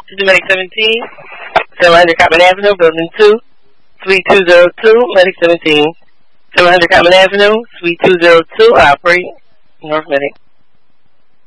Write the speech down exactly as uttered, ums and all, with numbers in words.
This is Medic seventeen, seven hundred Common Avenue, Building two, Suite two oh two, Medic seventeen, seven hundred Common Avenue, Suite two oh two, operate, North Medic.